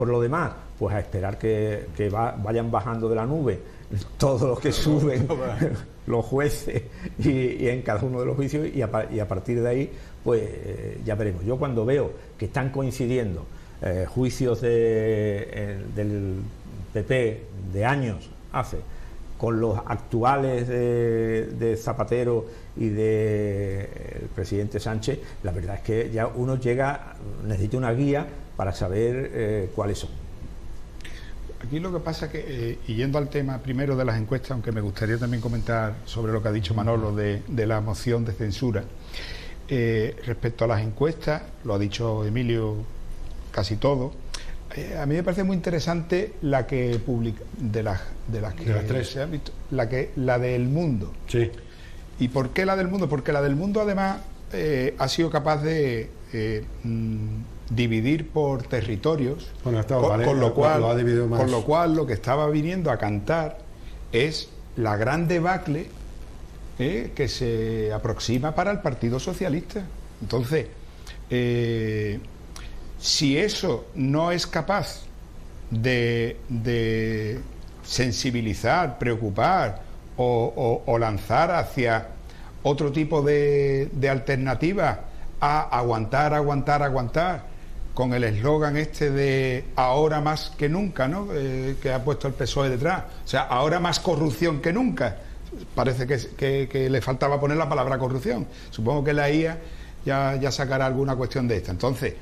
Por lo demás, pues a esperar que vayan bajando de la nube todos los que suben los jueces y en cada uno de los juicios, y a partir de ahí pues ya veremos. Yo cuando veo que están coincidiendo juicios del PP de años hace con los actuales de Zapatero y del presidente Sánchez, la verdad es que ya uno necesita una guía para saber cuáles son. Aquí lo que pasa es que, y yendo al tema primero de las encuestas, aunque me gustaría también comentar sobre lo que ha dicho Manolo de la moción de censura, respecto a las encuestas, lo ha dicho Emilio casi todo, a mí me parece muy interesante la que publica, de las tres se han visto, la del Mundo. Sí. ¿Y por qué la del Mundo? Porque la del Mundo además ha sido capaz de dividir por territorios, bueno, con lo cual lo que estaba viniendo a cantar es la gran debacle que se aproxima para el Partido Socialista. Entonces, si eso no es capaz de sensibilizar, preocupar o lanzar hacia otro tipo de alternativa a aguantar, con el eslogan este de ahora más que nunca, ¿no? Que ha puesto el PSOE detrás, o sea, ahora más corrupción que nunca. Parece que le faltaba poner la palabra corrupción. Supongo que la IA ya sacará alguna cuestión de esta. Entonces,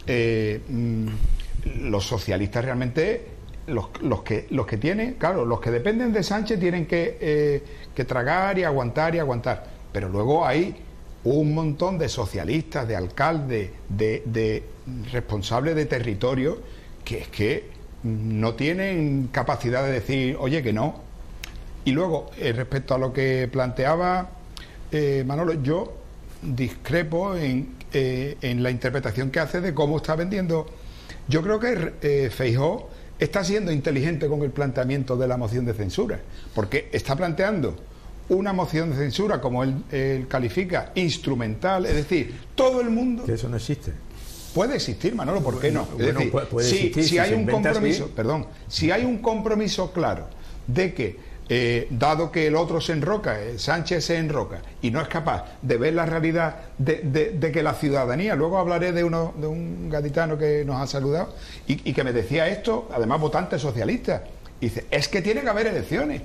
los socialistas realmente, los que tienen, claro, los que dependen de Sánchez tienen que tragar y aguantar, pero luego hay un montón de socialistas, de alcaldes, de responsables de territorio que es que no tienen capacidad de decir, oye, que no. Y luego, respecto a lo que planteaba Manolo, yo discrepo en la interpretación que hace de cómo está vendiendo. Yo creo que Feijóo está siendo inteligente con el planteamiento de la moción de censura, porque está planteando una moción de censura, como él califica, instrumental, es decir, todo el mundo... Que eso no existe. Puede existir, Manolo, ¿por qué no? Es decir, puede existir, si hay un compromiso, así. perdón, si hay un compromiso claro de que dado que el otro se enroca, Sánchez se enroca y no es capaz de ver la realidad de que la ciudadanía, luego hablaré de un gaditano que nos ha saludado y que me decía esto, además votante socialista, y dice, es que tiene que haber elecciones,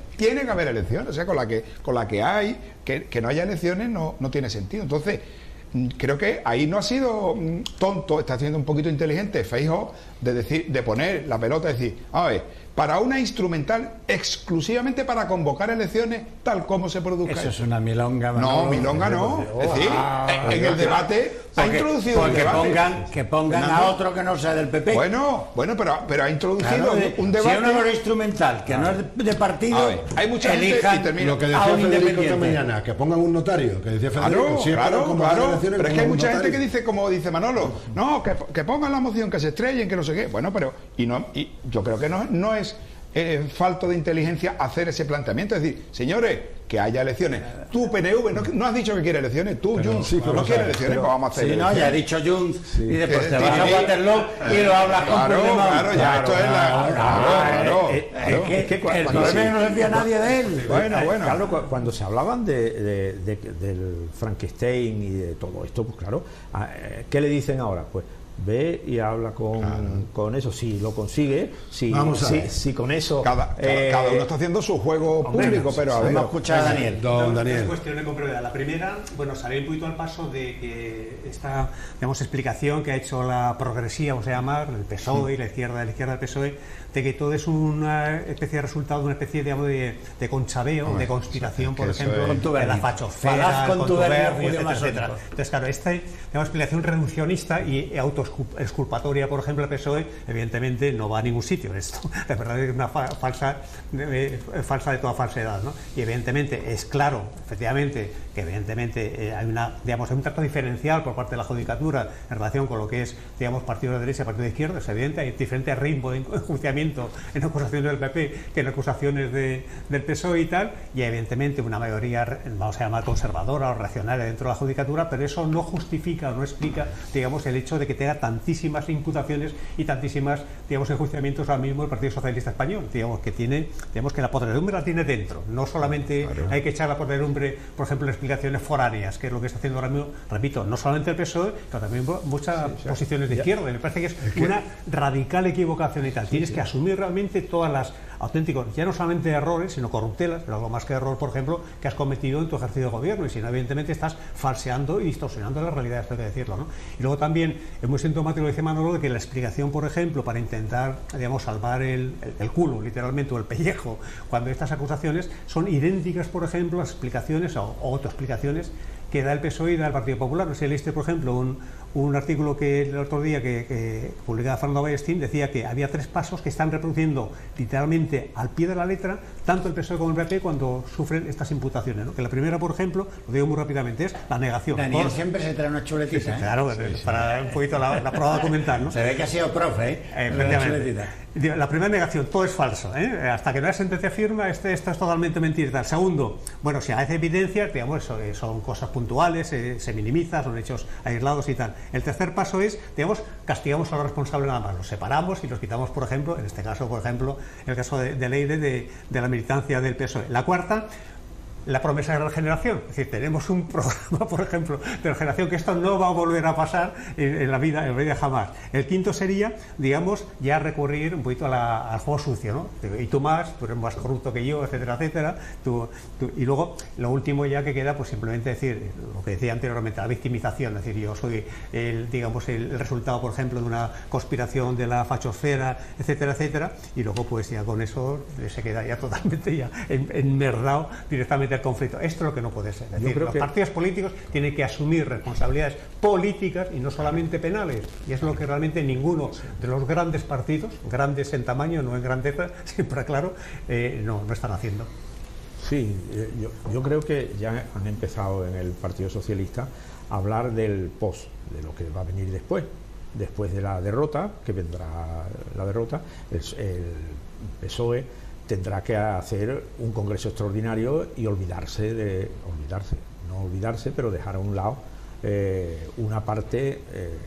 o sea, con la que hay, que no haya elecciones no tiene sentido. Entonces, creo que ahí no ha sido tonto, está siendo un poquito inteligente Feijóo de poner la pelota y decir, a ver, para una instrumental exclusivamente para convocar elecciones tal como se produzca. Eso es una milonga. Manolo. No, milonga no. Es decir, en el debate ha introducido un debate. Que pongan a otro que no sea del PP. Bueno, pero ha introducido un debate. Si uno no es instrumental, que no es de partido, a ver, hay mucha gente, y termino. Lo que decía Federico esta mañana, que pongan un notario, que decía Federico, claro, pero es que hay mucha gente que dice, como dice Manolo, no, que pongan la moción, que se estrellen, que no sé qué. Bueno, pero y yo creo que no es falto de inteligencia hacer ese planteamiento, es decir, señores, que haya elecciones. Tú, PNV, no has dicho que quieres elecciones, tú, Junts, sí, no quieres elecciones, pues vamos a hacer elecciones. No, ya ha dicho Junts, y después te vas a Waterloo y lo hablas con problemas. Claro, ya, esto es la... Es que el problema no se envía nadie de él. Bueno. Claro, cuando se hablaban del Frankenstein y de todo esto, pues claro, ¿qué le dicen ahora? Pues ve y habla con eso, si lo consigue, si con eso cada uno está haciendo su juego público, pero a ver, vamos a escuchar a Daniel. Dos cuestiones con brevedad. La primera, salir un poquito al paso de que esta, explicación que ha hecho la progresía, vamos a llamar, el PSOE y la izquierda del PSOE, de que todo es una especie de resultado de una especie de conchabeo, de conspiración, por ejemplo, de la fachosfera, etcétera. Entonces, claro, esta explicación reduccionista y autoexculpatoria, por ejemplo, el PSOE, evidentemente no va a ningún sitio. Esto, la verdad es una falsa de toda falsedad, ¿no? Y evidentemente es claro, efectivamente, que evidentemente hay un trato diferencial por parte de la judicatura en relación con lo que es, partido de derecha y partido de izquierda. Es evidente, hay diferentes ritmos de enjuiciamiento en acusaciones del PP que en acusaciones del PSOE y tal, y evidentemente una mayoría, vamos a llamar conservadora o reaccionaria dentro de la judicatura, pero eso no justifica o no explica, el hecho de que tenga tenga tantísimas imputaciones y tantísimas, digamos, enjuiciamientos ahora mismo el Partido Socialista Español, digamos, que tiene, digamos, que la podredumbre la tiene dentro. No solamente hay que echar la podredumbre, por ejemplo, en explicaciones foráneas, que es lo que está haciendo ahora mismo, repito, no solamente el PSOE, pero también muchas posiciones de izquierda. Me parece que es una radical equivocación y tal. Tienes que asumir realmente todas las auténticos, ya no solamente errores, sino corruptelas, pero algo más que error, por ejemplo, que has cometido en tu ejercicio de gobierno, y si no, evidentemente estás falseando y distorsionando la realidad, esto hay que decirlo, ¿no? Y luego también es muy sintomático, lo dice Manolo, de que la explicación, por ejemplo, para intentar, digamos, salvar el culo, literalmente, o el pellejo, cuando estas acusaciones son idénticas, por ejemplo, a las explicaciones o autoexplicaciones que da el PSOE y da el Partido Popular. No sé, leíste, por ejemplo, un artículo que el otro día que publicaba Fernando Ballestín, decía que había 3 pasos que están reproduciendo literalmente al pie de la letra tanto el PSOE como el PP cuando sufren estas imputaciones, ¿no? Que la primera, por ejemplo, lo digo muy rápidamente, es la negación. Daniel siempre se trae una chuletita. Sí, claro, para un poquito la prueba documental, ¿no? Se ve que ha sido profe, La primera negación, todo es falso, ¿eh? Hasta que no hay sentencia firme, esto es totalmente mentira. Segundo, bueno, si hace evidencias, digamos, son cosas puntuales, se minimiza, son hechos aislados y tal. El tercer paso es, digamos, castigamos a los responsables nada más, los separamos y los quitamos, por ejemplo, en este caso, por ejemplo, en el caso de Leire, de la militancia del PSOE. La cuarta, la promesa de regeneración. Es decir, tenemos un programa, por ejemplo, de regeneración, que esto no va a volver a pasar en la vida jamás. El quinto sería, digamos, ya recurrir un poquito al juego sucio, ¿no? Y tú eres más corrupto que yo, etcétera, etcétera. Y luego, lo último ya que queda, pues simplemente decir, lo que decía anteriormente, la victimización. Es decir, yo soy el resultado, por ejemplo, de una conspiración de la fachosfera, etcétera, etcétera. Y luego, pues ya con eso se queda ya totalmente ya enmerdado directamente el conflicto. Esto es lo que no puede ser. Es decir, los partidos políticos tienen que asumir responsabilidades políticas y no solamente penales. Y es lo que realmente ninguno de los grandes partidos, grandes en tamaño, no en grandeza, siempre claro, no están haciendo. Sí, yo creo que ya han empezado en el Partido Socialista a hablar del post, de lo que va a venir después de la derrota, que vendrá la derrota, el PSOE tendrá que hacer un congreso extraordinario y no olvidarse, pero dejar a un lado una parte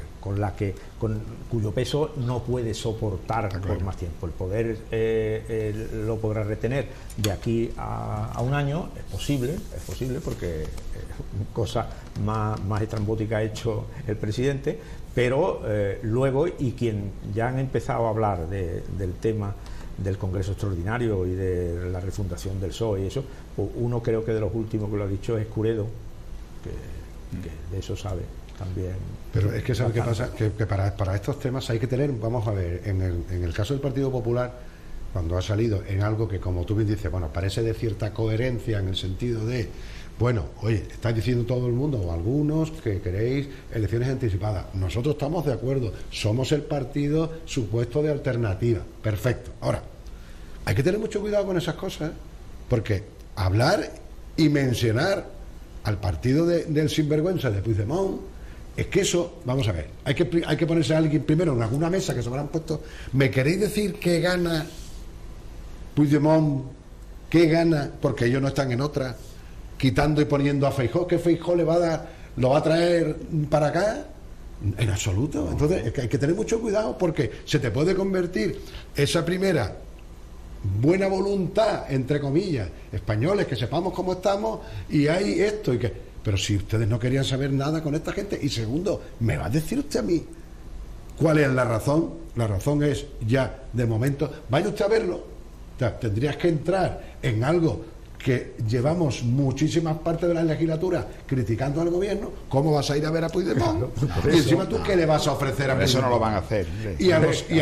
cuyo peso no puede soportar por más tiempo. El poder lo podrá retener de aquí a un año, es posible porque cosa más estrambótica ha hecho el presidente, pero luego, y quien ya han empezado a hablar del tema del Congreso Extraordinario y de la refundación del PSOE y eso, pues uno creo que de los últimos que lo ha dicho es Curedo, que de eso sabe también. Pero es que ¿sabe qué pasa? Que para estos temas hay que tener, vamos a ver, en el caso del Partido Popular, cuando ha salido en algo que, como tú bien dices, bueno, parece de cierta coherencia en el sentido de, bueno, oye, está diciendo todo el mundo, o algunos, que queréis elecciones anticipadas. Nosotros estamos de acuerdo, somos el partido supuesto de alternativa. Perfecto. Ahora, hay que tener mucho cuidado con esas cosas, porque hablar y mencionar al partido del sinvergüenza de Puigdemont, es que eso, vamos a ver, hay que ponerse a alguien primero en alguna mesa que se habrán puesto. ¿Me queréis decir qué gana Puigdemont? ¿Qué gana? Porque ellos no están en otra, quitando y poniendo a Feijóo, que Feijóo lo va a traer para acá, en absoluto. Entonces es que hay que tener mucho cuidado, porque se te puede convertir esa primera buena voluntad, entre comillas, españoles, que sepamos cómo estamos, y hay esto y que, pero si ustedes no querían saber nada con esta gente. Y segundo, ¿me va a decir usted a mí cuál es la razón? La razón es, ya de momento, vaya usted a verlo. O sea, tendrías que entrar en algo que llevamos muchísimas partes de la legislatura criticando al gobierno. ¿Cómo vas a ir a ver a Puigdemont? Y encima tú, ¿qué le vas a ofrecer a Puigdemont? Eso no lo van a hacer. Y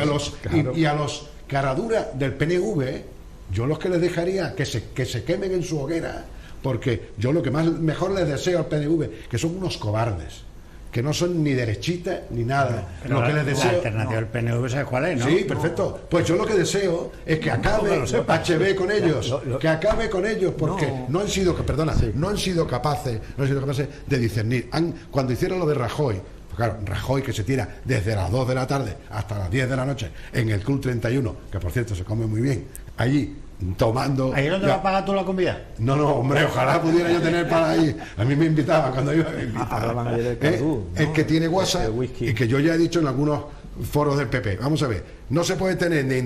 a los caraduras del PNV, yo los que les dejaría que se quemen en su hoguera, porque yo lo que mejor les deseo al PNV, que son unos cobardes, que no son ni derechitas ni nada. Pero lo que les deseo, la alternativa del PNV, ¿sabes cuál es, no? Sí, perfecto. Pues yo lo que deseo es que acabe HB con ellos, que acabe con ellos, porque no han sido capaces de discernir. Cuando hicieron lo de Rajoy, Claro, Rajoy, que se tira desde las 2 de la tarde hasta las 10 de la noche en el Club 31, que por cierto se come muy bien, allí tomando... ¿Ahí no te vas a pagar tú la comida? No, hombre, ojalá pudiera yo tener para ahí. A mí me invitaban cuando iba a invitar. Hablaban ayer del Cardú, ¿no? El que tiene WhatsApp El whisky. y que yo ya he dicho en algunos foros del PP. Vamos a ver, no se puede tener ni